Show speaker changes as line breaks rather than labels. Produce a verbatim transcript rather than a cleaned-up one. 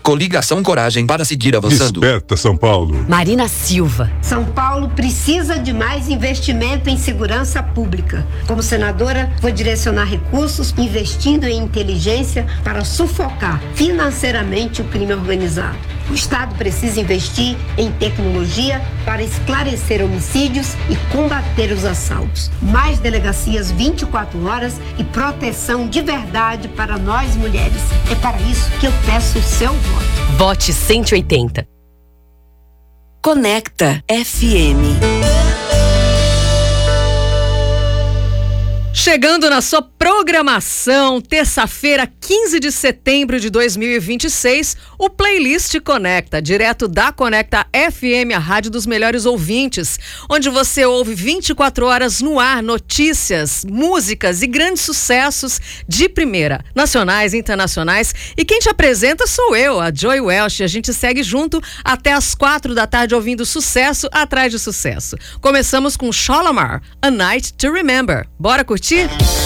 Coligação Coragem para seguir avançando.
Desperta, São Paulo.
Marina Silva.
São Paulo precisa de mais investimento em segurança pública. Como senadora, vou direcionar recursos investindo em inteligência para sufocar financeiramente o crime organizado. O Estado precisa investir em tecnologia para esclarecer homicídios e combater os assaltos. Mais delegacias vinte e quatro horas e proteção de verdade para nós mulheres. É para isso que eu peço o seu voto.
Vote cento e oitenta.
Conecta F M.
Chegando na sua programação, terça-feira, quinze de setembro de dois mil e vinte e seis, o Playlist Conecta, direto da Conecta F M, a rádio dos melhores ouvintes, onde você ouve vinte e quatro horas no ar, notícias, músicas e grandes sucessos de primeira, nacionais e internacionais. E quem te apresenta sou eu, a Joy Welch. A gente segue junto até as quatro da tarde ouvindo sucesso atrás de sucesso. Começamos com Shalamar, A Night to Remember. Bora curtir?